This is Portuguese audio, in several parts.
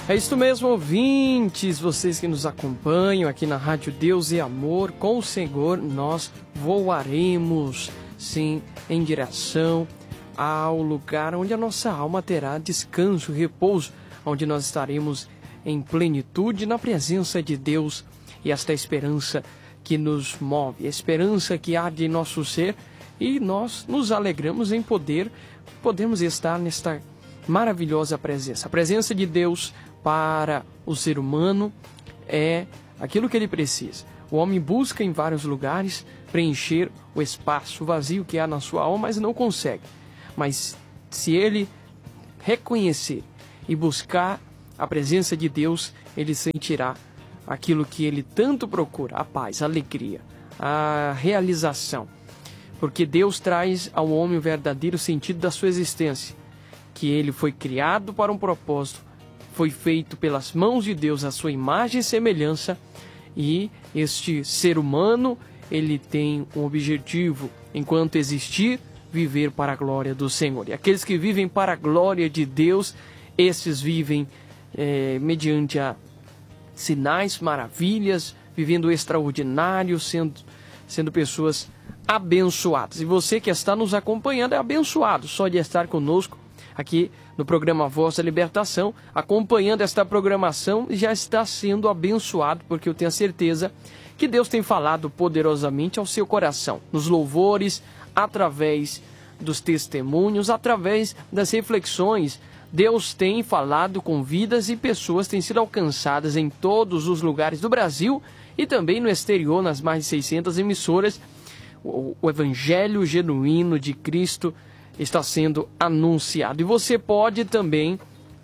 É isso mesmo, ouvintes, vocês que nos acompanham aqui na Rádio Deus e Amor. Com o Senhor nós voaremos, sim, em direção ao lugar onde a nossa alma terá descanso, repouso, onde nós estaremos em plenitude na presença de Deus. E esta esperança que nos move, a esperança que há de nosso ser, e nós nos alegramos em podermos estar nesta maravilhosa presença. A presença de Deus para o ser humano é aquilo que ele precisa. O homem busca em vários lugares preencher o espaço vazio que há na sua alma, mas não consegue. Mas se ele reconhecer e buscar a presença de Deus, ele sentirá aquilo que ele tanto procura, a paz, a alegria, a realização. Porque Deus traz ao homem o verdadeiro sentido da sua existência, que ele foi criado para um propósito, foi feito pelas mãos de Deus a sua imagem e semelhança, e este ser humano, ele tem um objetivo, enquanto existir, viver para a glória do Senhor. E aqueles que vivem para a glória de Deus, esses vivem mediante a sinais, maravilhas, vivendo o extraordinário, sendo pessoas abençoadas. E você que está nos acompanhando é abençoado só de estar conosco aqui no programa Voz da Libertação, acompanhando esta programação, já está sendo abençoado, porque eu tenho a certeza que Deus tem falado poderosamente ao seu coração, nos louvores, através dos testemunhos, através das reflexões. Deus tem falado com vidas e pessoas têm sido alcançadas em todos os lugares do Brasil e também no exterior, nas mais de 600 emissoras. O Evangelho genuíno de Cristo está sendo anunciado. E você pode também,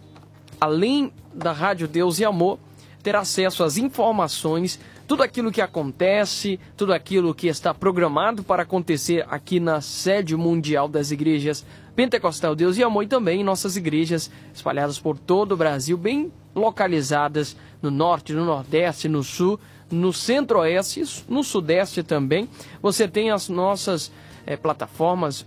além da Rádio Deus e Amor, ter acesso às informações, tudo aquilo que acontece, tudo aquilo que está programado para acontecer aqui na sede mundial das igrejas Pentecostal Deus e Amor, e também em nossas igrejas espalhadas por todo o Brasil, bem localizadas no norte, no nordeste, no sul, no centro-oeste, no sudeste também. Você tem as nossas plataformas,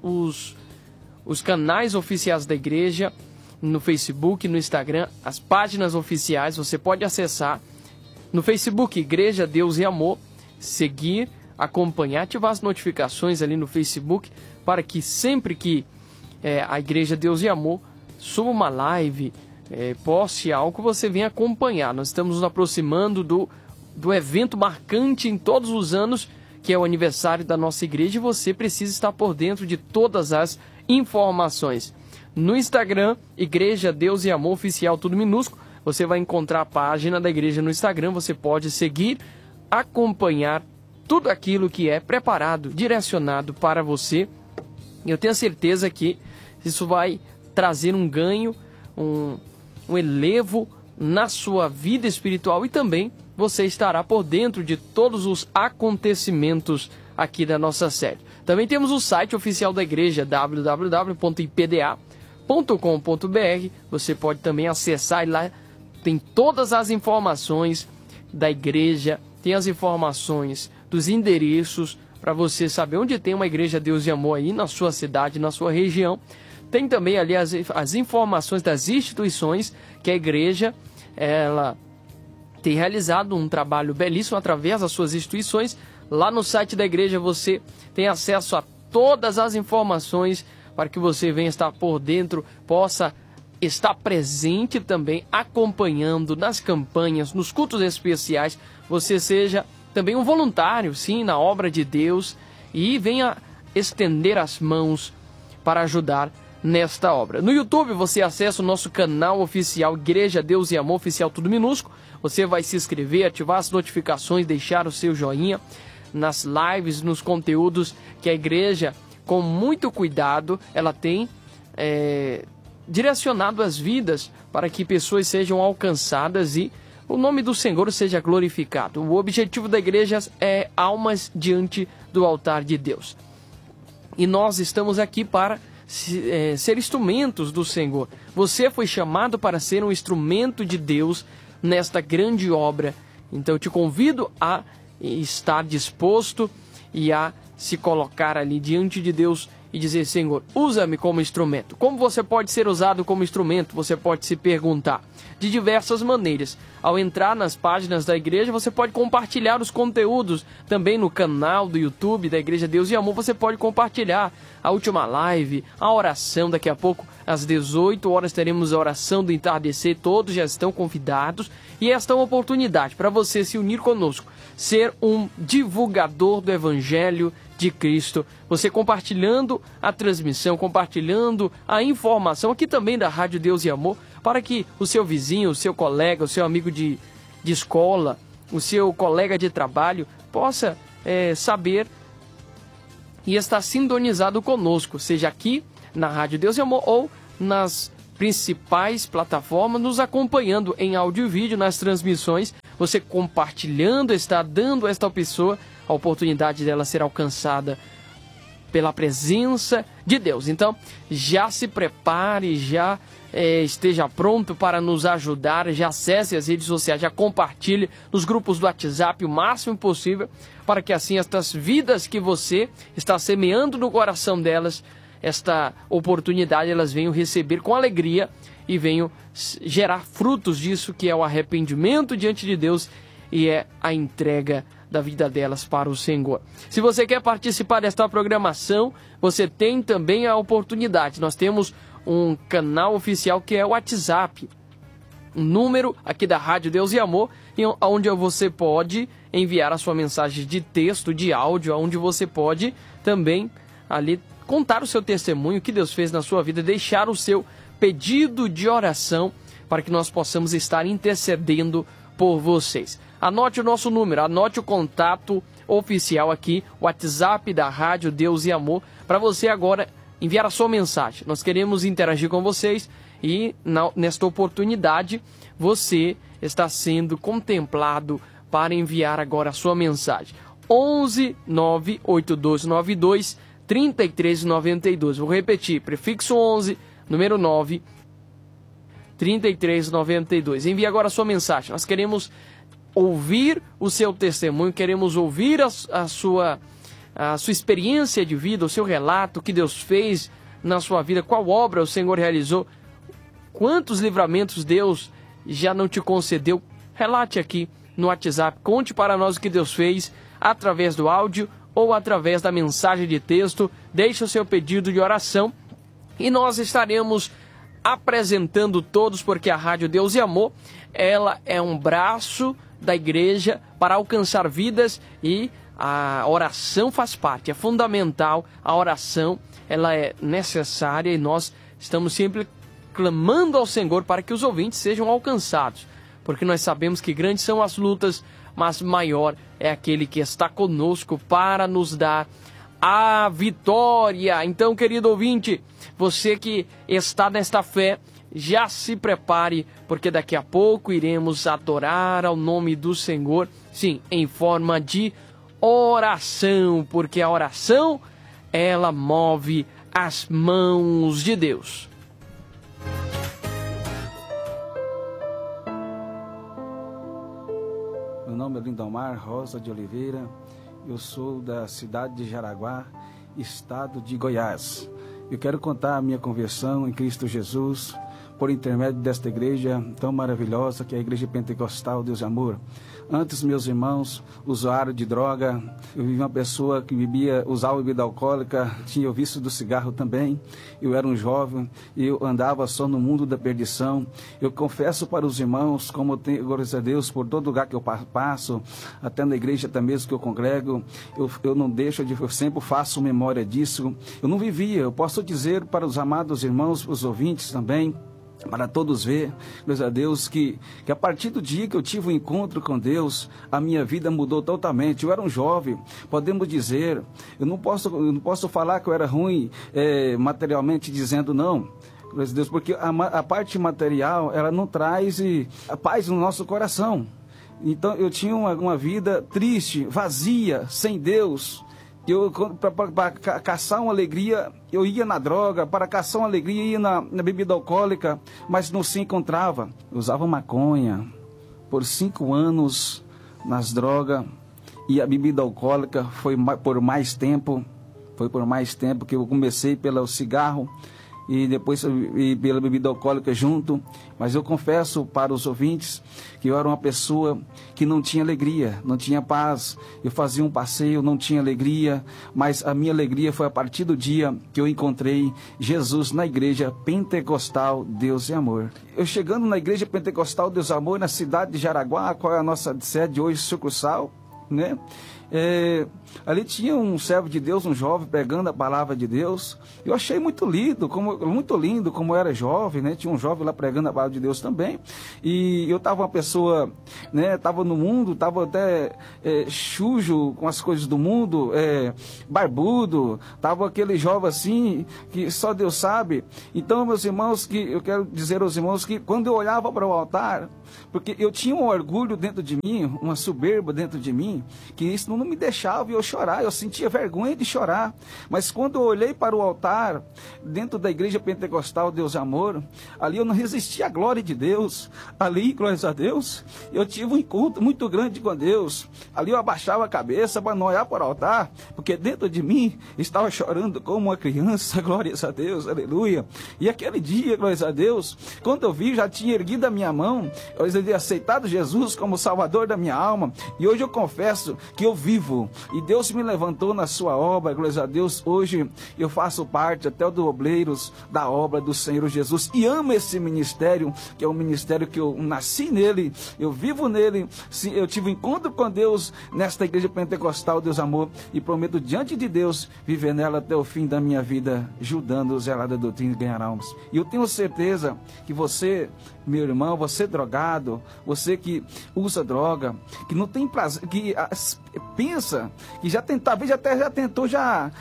os canais oficiais da igreja, no Facebook, no Instagram, as páginas oficiais, você pode acessar no Facebook, Igreja Deus e Amor, seguir, acompanhar, ativar as notificações ali no Facebook, para que sempre que a Igreja Deus e Amor suba uma live, poste algo, você venha acompanhar. Nós estamos nos aproximando do evento marcante em todos os anos, que é o aniversário da nossa igreja, e você precisa estar por dentro de todas as informações. No Instagram, Igreja Deus e Amor Oficial, tudo minúsculo, você vai encontrar a página da igreja no Instagram, você pode seguir, acompanhar tudo aquilo que é preparado, direcionado para você. Eu tenho certeza que isso vai trazer um ganho, um elevo na sua vida espiritual, e também você estará por dentro de todos os acontecimentos aqui da nossa série. Também temos o site oficial da igreja, www.ipda.com.br. Você pode também acessar, e lá tem todas as informações da igreja, tem as informações dos endereços, para você saber onde tem uma Igreja Deus e Amor aí na sua cidade, na sua região. Tem também ali as informações das instituições que a igreja ela tem realizado um trabalho belíssimo através das suas instituições. Lá no site da igreja você tem acesso a todas as informações para que você venha estar por dentro, possa estar presente também, acompanhando nas campanhas, nos cultos especiais. Você seja também um voluntário, sim, na obra de Deus, e venha estender as mãos para ajudar nesta obra. No YouTube você acessa o nosso canal oficial Igreja Deus e Amor Oficial, tudo minúsculo. Você vai se inscrever, ativar as notificações, deixar o seu joinha nas lives, nos conteúdos que a igreja, com muito cuidado, ela tem direcionado as vidas para que pessoas sejam alcançadas e o nome do Senhor seja glorificado. O objetivo da igreja é almas diante do altar de Deus. E nós estamos aqui para ser instrumentos do Senhor. Você foi chamado para ser um instrumento de Deus nesta grande obra. Então eu te convido a estar disposto e a se colocar ali diante de Deus e dizer: Senhor, usa-me como instrumento. Como você pode ser usado como instrumento? Você pode se perguntar de diversas maneiras. Ao entrar nas páginas da igreja, você pode compartilhar os conteúdos. Também no canal do YouTube da Igreja Deus e Amor, você pode compartilhar a última live, a oração. Daqui a pouco, às 18 horas, teremos a oração do entardecer. Todos já estão convidados. E esta é uma oportunidade para você se unir conosco, ser um divulgador do Evangelho de Cristo. Você compartilhando a transmissão, compartilhando a informação aqui também da Rádio Deus e Amor, para que o seu vizinho, o seu colega, o seu amigo de escola, o seu colega de trabalho possa saber e estar sintonizado conosco, seja aqui na Rádio Deus e Amor ou nas principais plataformas, nos acompanhando em áudio e vídeo nas transmissões. Você compartilhando está dando a esta pessoa a oportunidade dela ser alcançada pela presença de Deus. Então, já se prepare, já esteja pronto para nos ajudar, já acesse as redes sociais, já compartilhe nos grupos do WhatsApp o máximo possível, para que assim estas vidas que você está semeando no coração delas, esta oportunidade, elas venham receber com alegria e venham gerar frutos disso, que é o arrependimento diante de Deus e é a entrega da vida delas para o Senhor. Se você quer participar desta programação, você tem também a oportunidade. Nós temos um canal oficial que é o WhatsApp, um número aqui da Rádio Deus e Amor, onde você pode enviar a sua mensagem de texto, de áudio, onde você pode também ali contar o seu testemunho, o que Deus fez na sua vida, deixar o seu pedido de oração para que nós possamos estar intercedendo por vocês. Anote o nosso número, anote o contato oficial aqui, o WhatsApp da Rádio Deus e Amor, para você agora enviar a sua mensagem. Nós queremos interagir com vocês e nesta oportunidade você está sendo contemplado para enviar agora a sua mensagem. 11 98292 3392. Vou repetir, prefixo 11, número 9, 3392. Envie agora a sua mensagem. Nós queremos ouvir o seu testemunho, queremos ouvir a sua experiência de vida, o seu relato, o que Deus fez na sua vida, qual obra o Senhor realizou, quantos livramentos Deus já não te concedeu. Relate aqui no WhatsApp, conte para nós o que Deus fez através do áudio ou através da mensagem de texto. Deixe o seu pedido de oração e nós estaremos apresentando todos, porque a Rádio Deus e Amor, ela é um braço da igreja para alcançar vidas e a oração faz parte, é fundamental. A oração, ela é necessária e nós estamos sempre clamando ao Senhor para que os ouvintes sejam alcançados, porque nós sabemos que grandes são as lutas, mas maior é aquele que está conosco para nos dar a vitória. Então, querido ouvinte, você que está nesta fé, já se prepare, porque daqui a pouco iremos adorar ao nome do Senhor, sim, em forma de oração, porque a oração, ela move as mãos de Deus. Meu nome é Lindomar Rosa de Oliveira, eu sou da cidade de Jaraguá, estado de Goiás. Eu quero contar a minha conversão em Cristo Jesus, por intermédio desta igreja tão maravilhosa que é a Igreja Pentecostal Deus e Amor. Antes, meus irmãos, usuário de droga, eu vivi uma pessoa que usava bebida alcoólica, tinha o vício do cigarro também. Eu era um jovem, eu andava só no mundo da perdição. Eu confesso para os irmãos, como eu tenho, glórias a Deus, por todo lugar que eu passo, até na igreja até mesmo que eu congrego, eu não deixo eu sempre faço memória disso. Eu não vivia, eu posso dizer para os amados irmãos, para os ouvintes também, para todos ver, graças a Deus, que a partir do dia que eu tive um encontro com Deus, a minha vida mudou totalmente. Eu era um jovem, podemos dizer, eu não posso falar que eu era ruim materialmente dizendo não, graças a Deus, porque a parte material, ela não traz a paz no nosso coração. Então eu tinha uma vida triste, vazia, sem Deus. Para caçar uma alegria, eu ia na droga, para caçar uma alegria, ia na bebida alcoólica, mas não se encontrava. Eu usava maconha por 5 anos nas drogas, e a bebida alcoólica foi por mais tempo, Foi por mais tempo que eu comecei pelo cigarro e depois pela bebida alcoólica junto, mas eu confesso para os ouvintes que eu era uma pessoa que não tinha alegria, não tinha paz. Eu fazia um passeio, não tinha alegria, mas a minha alegria foi a partir do dia que eu encontrei Jesus na igreja pentecostal Deus e Amor. Eu chegando na igreja pentecostal Deus e Amor, na cidade de Jaraguá, qual é a nossa sede hoje, sucursal, né? Ali tinha um servo de Deus, um jovem pregando a palavra de Deus. Eu achei muito lindo como eu era jovem, né? Tinha um jovem lá pregando a palavra de Deus também. E eu estava uma pessoa, né? Estava no mundo, estava até sujo com as coisas do mundo, barbudo. Estava aquele jovem assim que só Deus sabe. Então, meus irmãos, que eu quero dizer aos irmãos que quando eu olhava para o altar, porque eu tinha um orgulho dentro de mim, uma soberba dentro de mim, que isso não me deixava eu chorar, eu sentia vergonha de chorar. Mas quando eu olhei para o altar, dentro da igreja pentecostal Deus e Amor, ali eu não resisti à glória de Deus. Ali, glórias a Deus, eu tive um encontro muito grande com Deus. Ali eu abaixava a cabeça para não olhar para o altar, porque dentro de mim estava chorando como uma criança, glórias a Deus, aleluia. E aquele dia, glórias a Deus, quando eu vi, já tinha erguido a minha mão, eu havia aceitado Jesus como Salvador da minha alma, e hoje eu confesso que eu vivo, e Deus me levantou na sua obra, glórias a Deus. Hoje eu faço parte até do obreiros da obra do Senhor Jesus, e amo esse ministério, que é um ministério que eu nasci nele, eu vivo nele. Sim, eu tive um encontro com Deus nesta igreja pentecostal Deus Amor, e prometo diante de Deus viver nela até o fim da minha vida, ajudando os zelar da doutrina e ganhar almas. E eu tenho certeza que você, meu irmão, você drogado, você que usa droga, que não tem prazer, que pensa, que já talvez até já tentou, já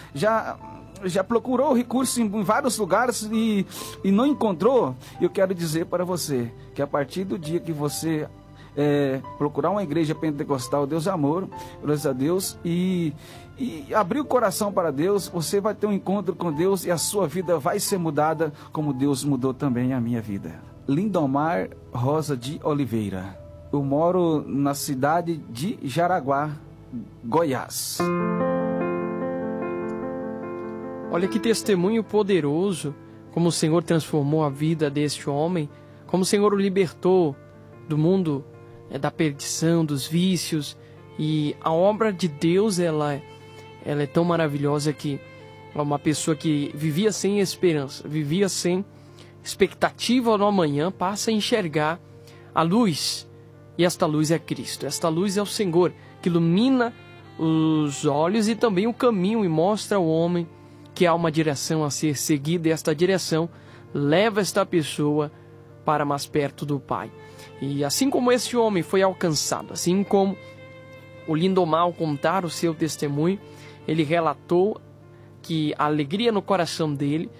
procurou recurso em vários lugares e não encontrou. Eu quero dizer para você que a partir do dia que você procurar uma igreja pentecostal Deus é Amor, glórias a Deus, e abrir o coração para Deus, você vai ter um encontro com Deus e a sua vida vai ser mudada como Deus mudou também a minha vida. Lindomar Rosa de Oliveira. Eu moro na cidade de Jaraguá, Goiás. Olha que testemunho poderoso, como o Senhor transformou a vida deste homem, como o Senhor o libertou do mundo da perdição, dos vícios. E a obra de Deus, ela é tão maravilhosa que uma pessoa que vivia sem esperança, vivia sem expectativa no amanhã, passa a enxergar a luz. E esta luz é Cristo, esta luz é o Senhor, que ilumina os olhos e também o caminho e mostra ao homem que há uma direção a ser seguida, e esta direção leva esta pessoa para mais perto do Pai. E assim como esse homem foi alcançado, assim como o Lindomar, ao contar o seu testemunho, ele relatou que a alegria no coração dele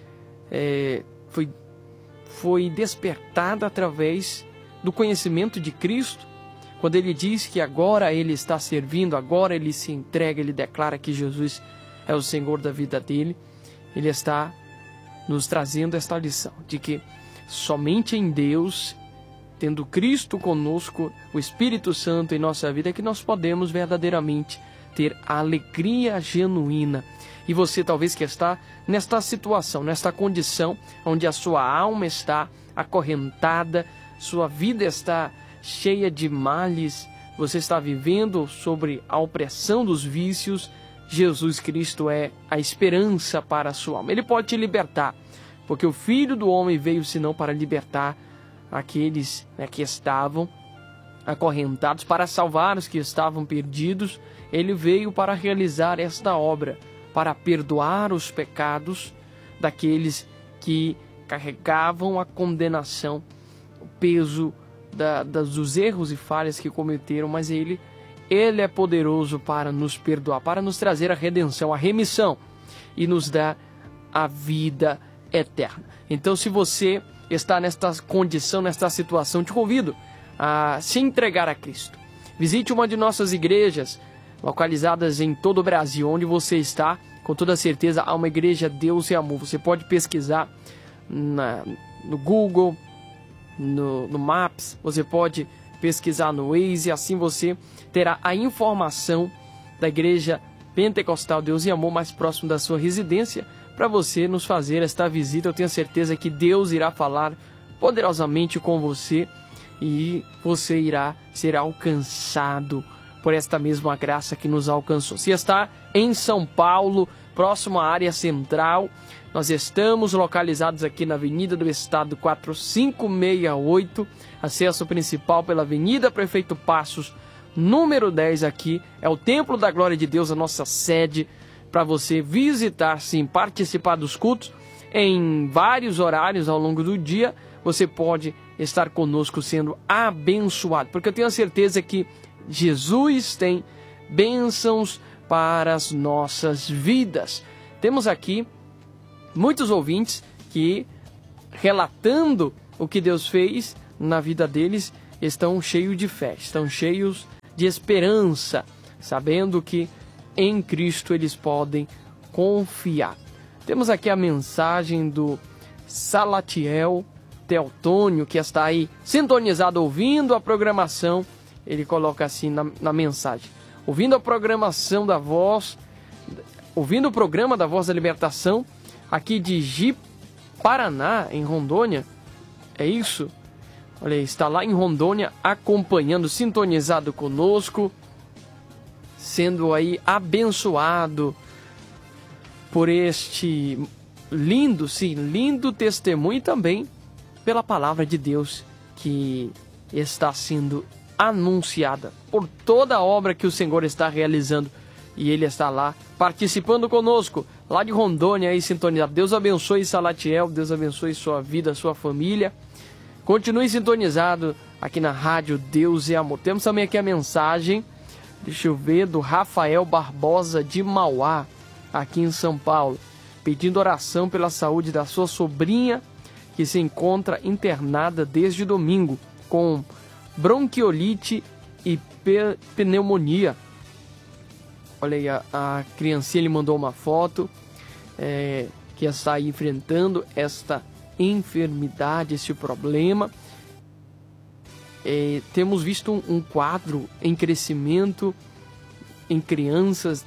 foi despertada através do conhecimento de Cristo, quando ele diz que agora ele está servindo, agora ele se entrega, ele declara que Jesus é o Senhor da vida dele. Ele está nos trazendo esta lição de que somente em Deus, tendo Cristo conosco, o Espírito Santo em nossa vida, é que nós podemos verdadeiramente ter a alegria genuína. E você talvez que está nesta situação, nesta condição, onde a sua alma está acorrentada, sua vida está cheia de males, você está vivendo sobre a opressão dos vícios, Jesus Cristo é a esperança para a sua alma. Ele pode te libertar, porque o Filho do Homem veio senão para libertar aqueles que estavam acorrentados, para salvar os que estavam perdidos. Ele veio para realizar esta obra, para perdoar os pecados daqueles que carregavam a condenação, o peso dos erros e falhas que cometeram, mas Ele é poderoso para nos perdoar, para nos trazer a redenção, a remissão e nos dar a vida eterna. Então, se você está nesta condição, nesta situação, te convido a se entregar a Cristo. Visite uma de nossas igrejas, localizadas em todo o Brasil, onde você está. Com toda certeza há uma igreja Deus e Amor. Você pode pesquisar no Google, no Maps, você pode pesquisar no Waze, assim você terá a informação da igreja Pentecostal Deus e Amor mais próximo da sua residência, para você nos fazer esta visita. Eu tenho certeza que Deus irá falar poderosamente com você e você irá ser alcançado por esta mesma graça que nos alcançou. Se está em São Paulo, próximo à área central, nós estamos localizados aqui na Avenida do Estado 4568, acesso principal pela Avenida Prefeito Passos, número 10 aqui, é o Templo da Glória de Deus, a nossa sede, para você visitar, sim, participar dos cultos em vários horários ao longo do dia. Você pode estar conosco sendo abençoado, porque eu tenho a certeza que Jesus tem bênçãos para as nossas vidas. Temos aqui muitos ouvintes que, relatando o que Deus fez na vida deles, estão cheios de fé, estão cheios de esperança, sabendo que em Cristo eles podem confiar. Temos aqui a mensagem do Salatiel Teotônio, que está aí sintonizado, ouvindo a programação. Ele coloca assim na mensagem: ouvindo a programação da Voz, ouvindo o programa da Voz da Libertação, aqui de Ji-Paraná, em Rondônia. É isso? Olha aí, está lá em Rondônia, acompanhando, sintonizado conosco, sendo aí abençoado por este lindo testemunho e também pela palavra de Deus que está sendo anunciada, por toda a obra que o Senhor está realizando. E ele está lá participando conosco, lá de Rondônia, aí sintonizado. Deus abençoe Salatiel, Deus abençoe sua vida, sua família. Continue sintonizado aqui na Rádio Deus e Amor. Temos também aqui a mensagem, deixa eu ver, do Rafael Barbosa de Mauá, aqui em São Paulo, pedindo oração pela saúde da sua sobrinha, que se encontra internada desde domingo, com bronquiolite e pneumonia. Olha aí, a criancinha, ele mandou uma foto, que está aí enfrentando esta enfermidade, esse problema. Temos visto um quadro em crescimento em crianças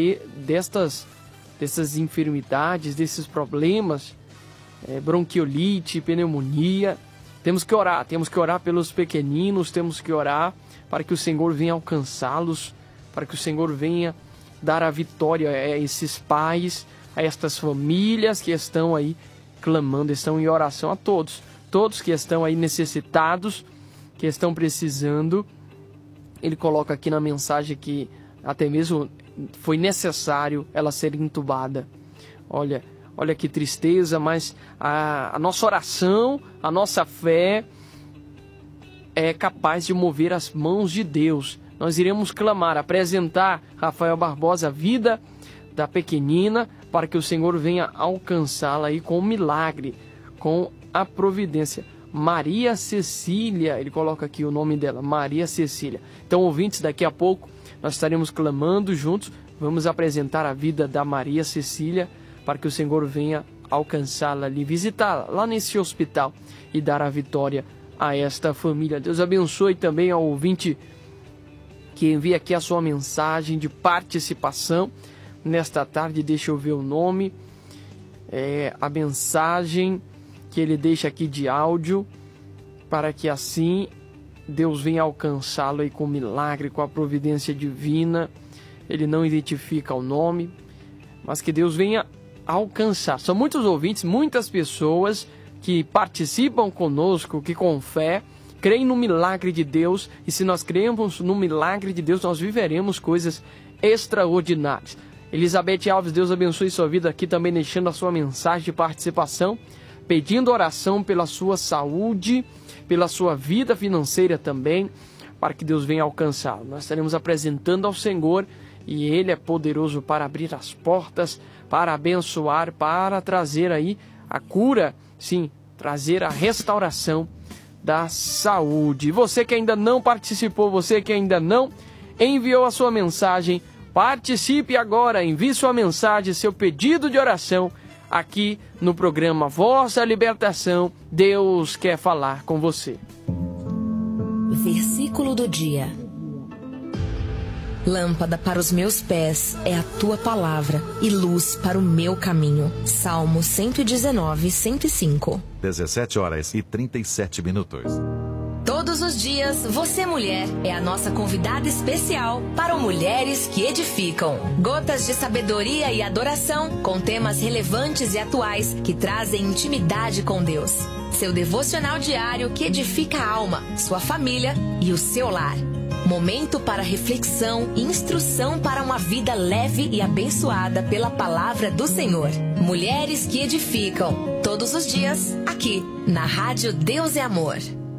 dessas enfermidades, desses problemas, bronquiolite, pneumonia. Temos que orar pelos pequeninos, temos que orar para que o Senhor venha alcançá-los, para que o Senhor venha dar a vitória a esses pais, a estas famílias que estão aí clamando, estão em oração, a todos que estão aí necessitados, que estão precisando. Ele coloca aqui na mensagem que até mesmo foi necessário ela ser entubada. Olha que tristeza, mas a nossa oração, a nossa fé é capaz de mover as mãos de Deus. Nós iremos clamar, apresentar Rafael Barbosa, a vida da pequenina, para que o Senhor venha alcançá-la aí com um milagre, com a providência. Maria Cecília, ele coloca aqui o nome dela, Maria Cecília. Então, ouvintes, daqui a pouco nós estaremos clamando juntos. Vamos apresentar a vida da Maria Cecília, para que o Senhor venha alcançá-la ali, visitá-la lá nesse hospital e dar a vitória a esta família. Deus abençoe também ao ouvinte que envia aqui a sua mensagem de participação nesta tarde. Deixa eu ver o nome, a mensagem que ele deixa aqui de áudio, para que assim Deus venha alcançá-lo aí com milagre, com a providência divina. Ele não identifica o nome, mas que Deus venha alcançar. São muitos ouvintes, muitas pessoas que participam conosco, que com fé creem no milagre de Deus, e se nós cremos no milagre de Deus, nós viveremos coisas extraordinárias. Elizabeth Alves, Deus abençoe sua vida, aqui também deixando a sua mensagem de participação, pedindo oração pela sua saúde, pela sua vida financeira também, para que Deus venha alcançá-lo. Nós estaremos apresentando ao Senhor, e Ele é poderoso para abrir as portas, para abençoar, para trazer aí a cura, sim, trazer a restauração da saúde. Você que ainda não participou, você que ainda não enviou a sua mensagem, participe agora, envie sua mensagem, seu pedido de oração aqui no programa Voz da Libertação. Deus quer falar com você. Versículo do dia. Lâmpada para os meus pés é a tua palavra e luz para o meu caminho. Salmo 119, 105. 17h37. Todos os dias, você mulher é a nossa convidada especial para o Mulheres que Edificam. Gotas de sabedoria e adoração com temas relevantes e atuais que trazem intimidade com Deus. Seu devocional diário que edifica a alma, sua família e o seu lar. Momento para reflexão e instrução para uma vida leve e abençoada pela palavra do Senhor. Mulheres que Edificam. Todos os dias, aqui, na Rádio Deus é Amor.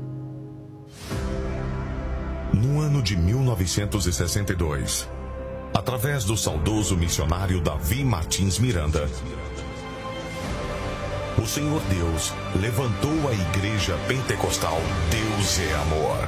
No ano de 1962, através do saudoso missionário Davi Martins Miranda, o Senhor Deus levantou a Igreja Pentecostal Deus é Amor.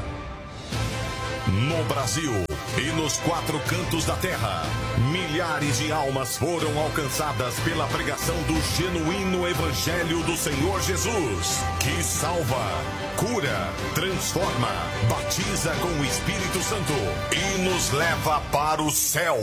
No Brasil e nos 4 cantos da terra, milhares de almas foram alcançadas pela pregação do genuíno Evangelho do Senhor Jesus, que salva, cura, transforma, batiza com o Espírito Santo e nos leva para o céu.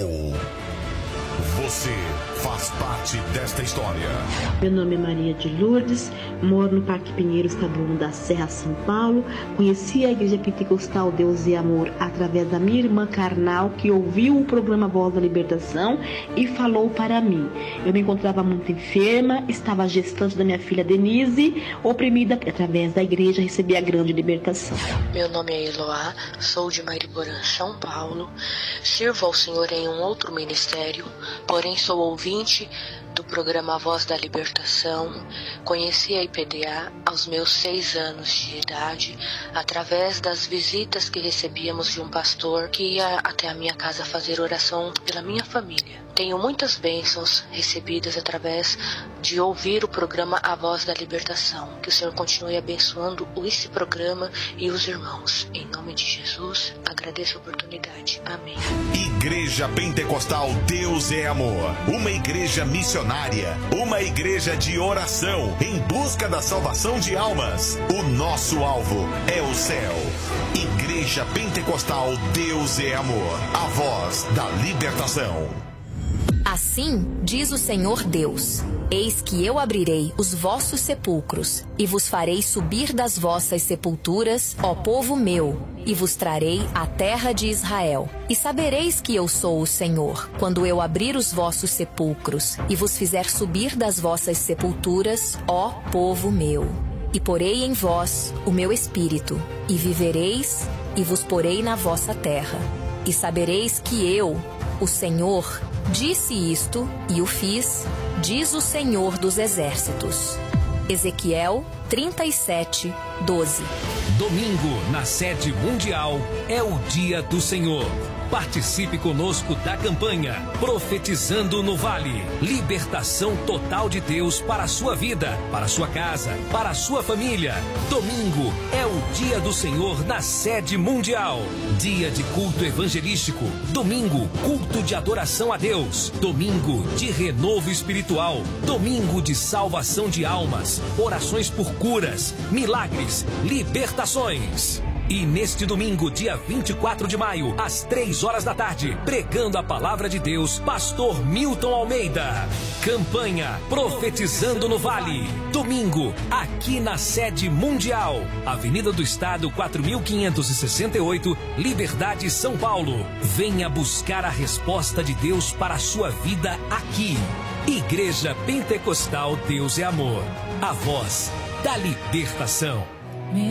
Você faz parte desta história. Meu nome é Maria de Lourdes, moro no Parque Pinheiros, Taboão da Serra, São Paulo. Conheci a Igreja Pentecostal Deus e Amor através da minha irmã carnal, que ouviu o programa Voz da Libertação e falou para mim. Eu me encontrava muito enferma, estava gestante da minha filha Denise, oprimida. Através da igreja recebi a grande libertação. Meu nome é Eloá, sou de Mariporã, São Paulo. Sirvo ao Senhor em um outro ministério, porém sou ouvinte do programa Voz da Libertação. Conheci a IPDA aos meus 6 anos de idade, através das visitas que recebíamos de um pastor que ia até a minha casa fazer oração pela minha família. Tenho muitas bênçãos recebidas através de ouvir o programa A Voz da Libertação. Que o Senhor continue abençoando esse programa e os irmãos. Em nome de Jesus, agradeço a oportunidade. Amém. Igreja Pentecostal Deus é Amor. Uma igreja missionária. Uma igreja de oração em busca da salvação de almas. O nosso alvo é o céu. Igreja Pentecostal Deus é Amor. A Voz da Libertação. Assim diz o Senhor Deus: eis que eu abrirei os vossos sepulcros, e vos farei subir das vossas sepulturas, ó povo meu, e vos trarei a terra de Israel. E sabereis que eu sou o Senhor, quando eu abrir os vossos sepulcros, e vos fizer subir das vossas sepulturas, ó povo meu. E porei em vós o meu espírito, e vivereis, e vos porei na vossa terra. E sabereis que eu, o Senhor, disse isto e o fiz, diz o Senhor dos Exércitos. Ezequiel 37, 12. Domingo, na sede mundial, é o Dia do Senhor. Participe conosco da campanha Profetizando no Vale. Libertação total de Deus para a sua vida, para a sua casa, para a sua família. Domingo é o Dia do Senhor na sede mundial. Dia de culto evangelístico. Domingo, culto de adoração a Deus. Domingo de renovo espiritual. Domingo de salvação de almas. Orações por curas, milagres, libertações. E neste domingo, dia 24 de maio, às 3 horas da tarde, pregando a palavra de Deus, pastor Milton Almeida. Campanha Profetizando no Vale. Domingo, aqui na sede mundial. Avenida do Estado, 4568, Liberdade, São Paulo. Venha buscar a resposta de Deus para a sua vida aqui. Igreja Pentecostal Deus é Amor. A voz da libertação.